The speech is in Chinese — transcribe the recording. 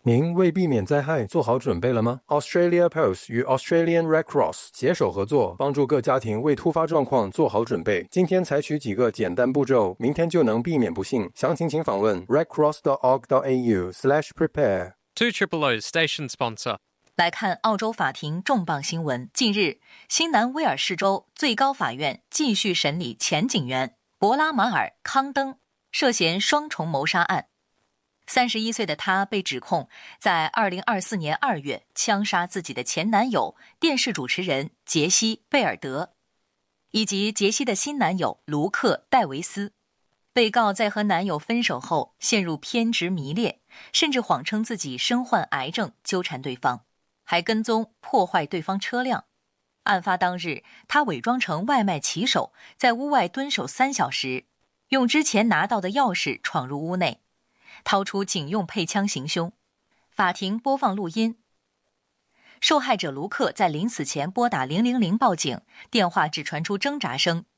您为避免灾害做好准备了吗？ Australia Post 与 Australian Red Cross 携手合作，帮助各家庭为突发状况做好准备。今天采取几个简单步骤，明天就能避免不幸。详情请访问 redcross.org.au/prepare。 2OOO Station Sponsor。 来看澳洲法庭重磅新闻。近日，新南威尔士州最高法院继续审理前警员博拉马尔·康登涉嫌双重谋杀案。31岁的他被指控在2024年2月枪杀自己的前男友电视主持人杰西·贝尔德，以及杰西的新男友卢克·戴维斯。被告在和男友分手后陷入偏执迷恋，甚至谎称自己身患癌症纠缠对方，还跟踪破坏对方车辆。案发当日，他伪装成外卖骑手，在屋外蹲守3小时，用之前拿到的钥匙闯入屋内，掏出警用配枪行凶。法庭播放录音，受害者卢克在临死前拨打000报警，电话只传出挣扎声，